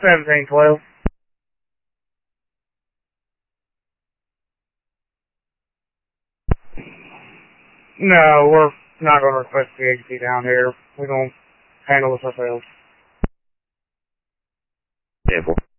1712. No, we're not going to request the agency down here. We're going to handle this ourselves. Example.